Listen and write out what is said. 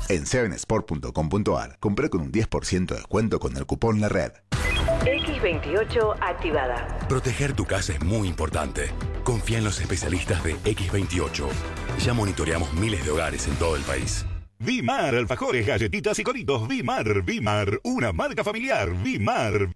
En 7sport.com.ar, compré con un 10% de descuento con el cupón La Red. X28 activada. Proteger tu casa es muy importante. Confía en los especialistas de X28. Ya monitoreamos miles de hogares en todo el país. Vimar, alfajores, galletitas y coritos. Vimar, una marca familiar. Vimar.